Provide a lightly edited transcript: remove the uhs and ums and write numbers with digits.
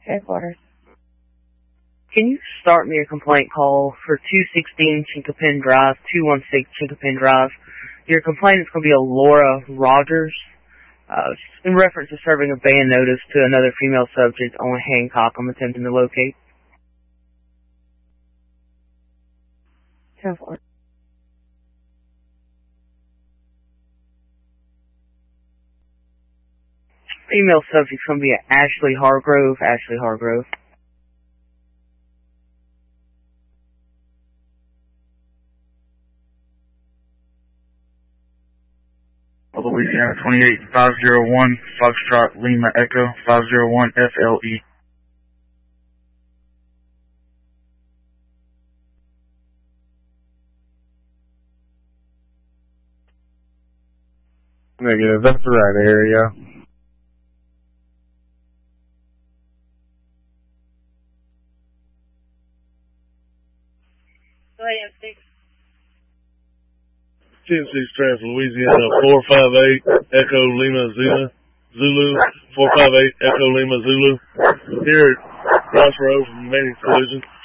Headquarters. Can you start me a complaint call for 216 Chinkapin Drive, 216 Chinkapin Drive? Your complaint is going to be a Laura Rogers, in reference to serving a ban notice to another female subject on Hancock I'm attempting to locate. 10-4. Female subject's going to be Ashley Hargrove. Louisiana 28501, Foxtrot Lima Echo 501 FLE. Negative, that's the right area. Go ahead, MC. 10-6 Trans Louisiana 458 Echo Lima Zulu 458 Echo Lima Zulu. Here at Crossroads from Manning Collision.